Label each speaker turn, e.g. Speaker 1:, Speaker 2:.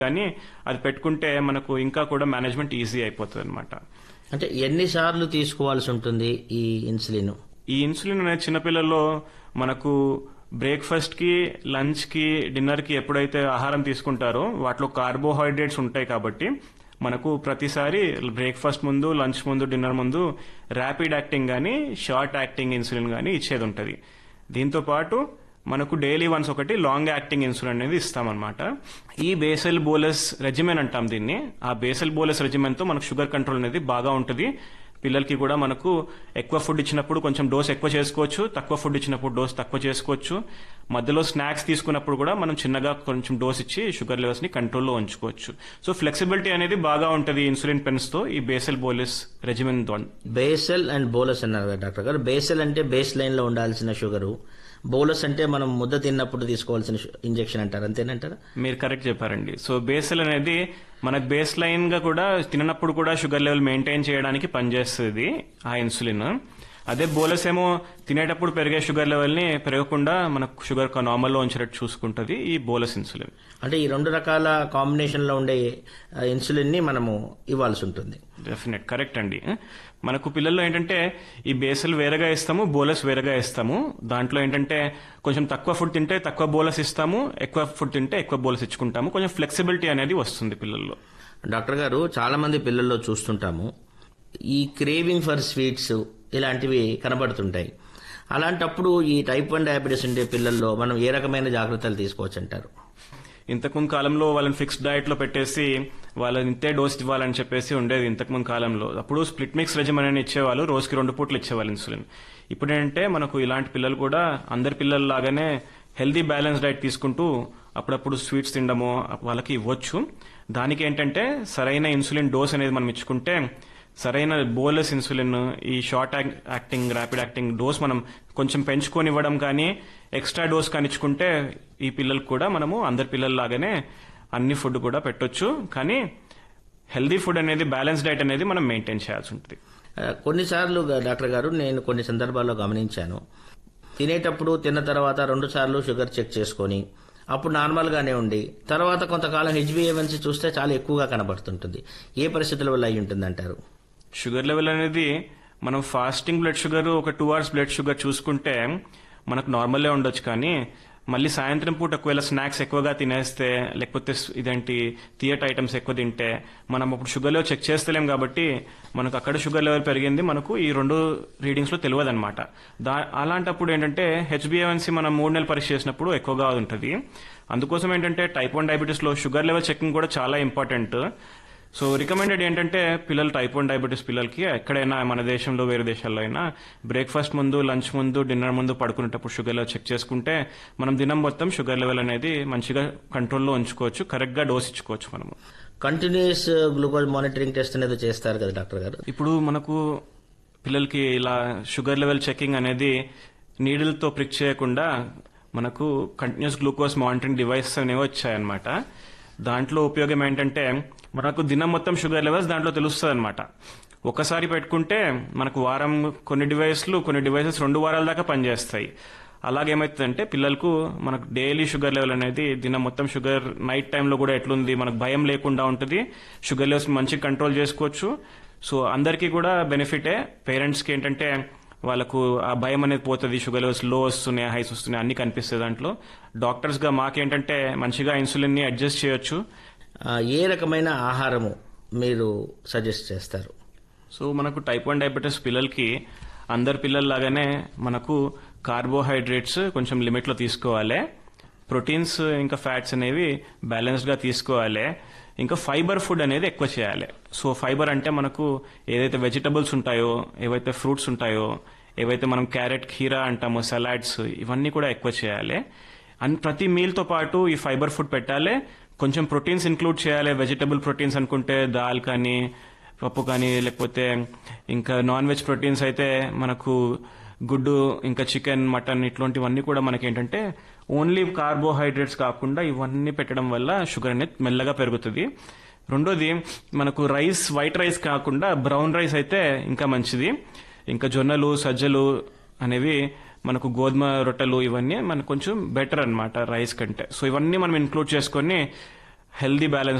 Speaker 1: కానీ అది పెట్టుకుంటే మనకు ఇంకా కూడా మేనేజ్మెంట్ ఈజీ అయిపోతుంది అనమాట.
Speaker 2: అంటే ఎన్నిసార్లు తీసుకోవాల్సి ఉంటుంది ఈ ఇన్సులిన్?
Speaker 1: ఈ ఇన్సులిన్ అనేది చిన్నపిల్లల్లో మనకు బ్రేక్ఫాస్ట్ కి, లంచ్ కి, డిన్నర్ కి ఎప్పుడైతే ఆహారం తీసుకుంటారో వాటిలో కార్బోహైడ్రేట్స్ ఉంటాయి కాబట్టి మనకు ప్రతిసారి బ్రేక్ఫాస్ట్ ముందు, లంచ్ ముందు, డిన్నర్ ముందు ర్యాపిడ్ యాక్టింగ్ కానీ షార్ట్ యాక్టింగ్ ఇన్సులిన్ కానీ ఇచ్చేది ఉంటుంది. దీంతో పాటు మనకు డైలీ వన్స్ ఒకటి లాంగ్ యాక్టింగ్ ఇన్సులిన్ అనేది ఇస్తామన్నమాట. ఈ బేసల్ బోలస్ రెజిమెన్ అంటాం దీన్ని. ఆ బేసల్ బోలస్ రెజిమెన్ తో మనకు షుగర్ కంట్రోల్ అనేది బాగా ఉంటుంది. పిల్లలకి కూడా మనకు ఎక్కువ ఫుడ్ ఇచ్చినప్పుడు కొంచెం డోస్ ఎక్కువ చేసుకోవచ్చు, తక్కువ ఫుడ్ ఇచ్చినప్పుడు డోస్ తక్కువ చేసుకోవచ్చు. మధ్యలో స్నాక్స్ తీసుకున్నప్పుడు కూడా మనం చిన్నగా కొంచెం డోస్ ఇచ్చి షుగర్ లెవెల్స్ ని కంట్రోల్లో ఉంచుకోవచ్చు. సో ఫ్లెక్సిబిలిటీ అనేది బాగా ఉంటుంది ఇన్సులిన్ పెన్స్ తో ఈ బేసల్ బోలస్ రెజిమెన్ తో.
Speaker 2: బేసల్ అండ్ బోలస్ అన్నారు కదా డాక్టర్ గారు. బేసల్ అంటే బేస్ లైన్ లో ఉండాల్సిన షుగరు, బోలస్ అంటే మనం ముద్ద తిన్నప్పుడు తీసుకోవాల్సిన ఇంజెక్షన్ అంటారు, అంతేనంటారా?
Speaker 1: మీరు కరెక్ట్ చెప్పారండి. సో బేసల్ అనేది మనకు బేస్ లైన్ గా కూడా తిన్నప్పుడు కూడా షుగర్ లెవెల్ మెయింటైన్ చేయడానికి పనిచేస్తుంది ఆ ఇన్సులిన్. అదే బోలస్ ఏమో తినేటప్పుడు పెరిగే షుగర్ లెవెల్ ని పెరగకుండా మనకు షుగర్ నార్మల్ లో ఉంచేటట్టు చూసుకుంటది ఈ బోలస్ ఇన్సులిన్.
Speaker 2: అంటే ఈ రెండు రకాల కాంబినేషన్ లో ఉండే ఇన్సులిన్ ని మనము ఇవ్వాల్సి ఉంటుంది.
Speaker 1: డెఫినెట్ కరెక్ట్ అండి. మనకు పిల్లల్లో ఏంటంటే ఈ బేసల్ వేరేగా ఇస్తాము, బోలస్ వేరేగా ఇస్తాము. దాంట్లో ఏంటంటే కొంచెం తక్కువ ఫుడ్ తింటే తక్కువ బోలస్ ఇస్తాము, ఎక్కువ ఫుడ్ తింటే ఎక్కువ బోలస్ ఇచ్చుకుంటాము. కొంచెం ఫ్లెక్సిబిలిటీ అనేది వస్తుంది పిల్లల్లో.
Speaker 2: డాక్టర్ గారు, చాలా మంది పిల్లల్లో చూస్తుంటాము ఈ క్రేవింగ్ ఫర్ స్వీట్స్ ఇలాంటివి కనబడుతుంటాయి. అలాంటప్పుడు ఈ టైప్ 1 డయాబెటీస్ ఉండే పిల్లల్లో మనం ఏ రకమైన జాగ్రత్తలు తీసుకోవచ్చు అంటారు?
Speaker 1: ఇంతకుముందు కాలంలో వాళ్ళని ఫిక్స్డ్ డయట్ లో పెట్టేసి వాళ్ళని ఇంతే డోస్ ఇవ్వాలని చెప్పేసి ఉండేది ఇంతకుముందు కాలంలో. అప్పుడు స్ప్లిట్ మిక్స్ రెజిమెన్ అని ఇచ్చేవాళ్ళు, రోజుకి 2 పూటలు ఇచ్చేవాళ్ళు ఇన్సులిన్. ఇప్పుడు ఏంటంటే మనకు ఇలాంటి పిల్లలు కూడా అందరి పిల్లల లాగానే హెల్దీ బ్యాలెన్స్ డైట్ తీసుకుంటూ అప్పుడప్పుడు స్వీట్స్ తినడము వాళ్ళకి ఇవ్వచ్చు. దానికి ఏంటంటే సరైన ఇన్సులిన్ డోస్ అనేది మనం ఇచ్చుకుంటే సరైన బోలస్ ఇన్సులిన్, ఈ short acting, rapid acting dose మనం కొంచెం పెంచుకొని ఇవ్వడం కానీ ఎక్స్ట్రా డోస్ కానీ ఇచ్చుకుంటే ఈ పిల్లలకు కూడా మనము అందరి పిల్లల్లాగానే అన్ని ఫుడ్ కూడా పెట్టొచ్చు. కానీ హెల్దీ ఫుడ్ అనేది, బ్యాలెన్స్ డైట్ అనేది మనం మెయింటైన్ చేయాల్సి ఉంటుంది.
Speaker 2: కొన్నిసార్లు డాక్టర్ గారు నేను కొన్ని సందర్భాల్లో గమనించాను, తినేటప్పుడు తిన్న తర్వాత 2 సార్లు షుగర్ చెక్ చేసుకొని అప్పుడు నార్మల్ గానే ఉండి తర్వాత కొంతకాలం HbA1c చూస్తే చాలా ఎక్కువగా కనబడుతుంటుంది. ఏ పరిస్థితుల వల్ల అయి ఉంటుంది అంటారు?
Speaker 1: షుగర్ లెవెల్ అనేది మనం ఫాస్టింగ్ బ్లడ్ షుగర్ ఒక 2 hours బ్లడ్ షుగర్ చూసుకుంటే మనకు నార్మల్లే ఉండొచ్చు. కానీ మళ్ళీ సాయంత్రం పూట ఒకవేళ స్నాక్స్ ఎక్కువగా తినేస్తే, లేకపోతే ఇదేంటి థియేటర్ ఐటమ్స్ ఎక్కువ తింటే మనం అప్పుడు షుగర్ లెవెల్ చెక్ చేస్తలేం కాబట్టి మనకు అక్కడ షుగర్ లెవెల్ పెరిగింది మనకు ఈ 2 రీడింగ్స్ లో తెలియదు అనమాట. అలాంటప్పుడు ఏంటంటే HbA1c మనం 3 నెలలు పరీక్ష చేసినప్పుడు ఎక్కువగా ఉంటుంది. అందుకోసం ఏంటంటే టైప్ 1 డయాబెటీస్ లో షుగర్ లెవెల్ చెకింగ్ కూడా చాలా ఇంపార్టెంట్. సో రికమెండెడ్ ఏంటంటే పిల్లలు టైప్ 1 డయాబెటీస్ పిల్లలకి ఎక్కడైనా మన దేశంలో వేరే దేశాల్లో అయినా బ్రేక్ఫాస్ట్ ముందు, లంచ్ ముందు, డిన్నర్ ముందు పడుకునేటప్పుడు షుగర్ లెవెల్ చెక్ చేసుకుంటే మనం దినం మొత్తం షుగర్ లెవెల్ అనేది మంచిగా కంట్రోల్లో ఉంచుకోవచ్చు, కరెక్ట్ గా డోస్ ఇచ్చుకోవచ్చు. మనము
Speaker 2: కంటిన్యూస్ గ్లూకోజ్ మానిటరింగ్ టెస్ట్ అనేది చేస్తారు కదా డాక్టర్ గారు.
Speaker 1: ఇప్పుడు మనకు పిల్లలకి ఇలా షుగర్ లెవెల్ చెకింగ్ అనేది నీడిల్తో ప్రిక్ చేయకుండా మనకు కంటిన్యూస్ గ్లూకోజ్ మానిటరింగ్ డివైసెస్ అనేవి వచ్చాయన్నమాట. దాంట్లో ఉపయోగం ఏంటంటే మనకు దినం మొత్తం షుగర్ లెవెల్స్ దాంట్లో తెలుస్తుంది అనమాట. ఒకసారి పెట్టుకుంటే మనకు వారం కొన్ని డివైసెస్ 2 వారాల దాకా పనిచేస్తాయి. అలాగేమవుతుందంటే పిల్లలకు మనకు డైలీ షుగర్ లెవెల్ అనేది దినం మొత్తం షుగర్ నైట్ టైంలో కూడా ఎట్లుంది మనకు భయం లేకుండా ఉంటుంది. షుగర్ లెవెల్స్ మంచిగా కంట్రోల్ చేసుకోవచ్చు. సో అందరికీ కూడా బెనిఫిటే. పేరెంట్స్కి ఏంటంటే వాళ్ళకు ఆ భయం అనేది పోతుంది, షుగర్ లెవెల్స్ లో వస్తున్నాయి, హైస్ వస్తున్నాయి అన్ని కనిపిస్తాయి దాంట్లో. డాక్టర్స్ గా మాకేంటంటే మంచిగా ఇన్సులిన్ ని అడ్జస్ట్ చేయొచ్చు.
Speaker 2: ఏ రకమైన ఆహారము మీరు సజెస్ట్ చేస్తారు?
Speaker 1: సో మనకు టైప్ 1 డయాబెటీస్ పిల్లలకి అందరి పిల్లల్లాగానే మనకు కార్బోహైడ్రేట్స్ కొంచెం లిమిట్ లో తీసుకోవాలి, ప్రోటీన్స్ ఇంకా ఫ్యాట్స్ అనేవి బ్యాలెన్స్డ్ గా తీసుకోవాలి, ఇంకా ఫైబర్ ఫుడ్ అనేది ఎక్కువ చేయాలి. సో ఫైబర్ అంటే మనకు ఏదైతే వెజిటబుల్స్ ఉంటాయో, ఏవైతే ఫ్రూట్స్ ఉంటాయో, ఏవైతే మనం క్యారెట్, ఖీరా అంటామో, సలాడ్స్, ఇవన్నీ కూడా ఎక్కువ చేయాలి. అండ్ ప్రతి మీల్ తో పాటు ఈ ఫైబర్ ఫుడ్ పెట్టాలి. కొంచెం ప్రోటీన్స్ ఇంక్లూడ్ చేయాలి. వెజిటబుల్ ప్రోటీన్స్ అనుకుంటే దాల్ కానీ, పప్పు కానీ, లేకపోతే ఇంకా నాన్ వెజ్ ప్రోటీన్స్ అయితే మనకు గుడ్డు, ఇంకా చికెన్, మటన్ ఇట్లాంటివన్నీ కూడా మనకి ఏంటంటే ఓన్లీ కార్బోహైడ్రేట్స్ కాకుండా ఇవన్నీ పెట్టడం వల్ల షుగర్ అనేది మెల్లగా పెరుగుతుంది. రెండోది మనకు రైస్, వైట్ రైస్ కాకుండా బ్రౌన్ రైస్ అయితే ఇంకా మంచిది. ఇంకా జొన్నలు, సజ్జలు అనేవి మనకు గోధుమ రొట్టెలు ఇవన్నీ మనకు కొంచెం బెటర్ అన్నమాట రైస్ కంటే. సో ఇవన్నీ మనం ఇంక్లూడ్ చేసుకొని హెల్దీ బ్యాలెన్స్